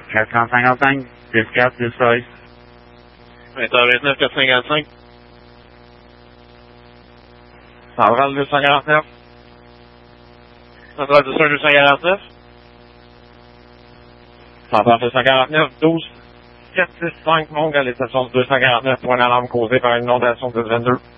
455, 10-4, 10-16. 20h29, 455. Centrale 249. Centrale 249. Centrale 249, 12, 465, Monk à la station 249 pour une alarme causée par une inondation de 22.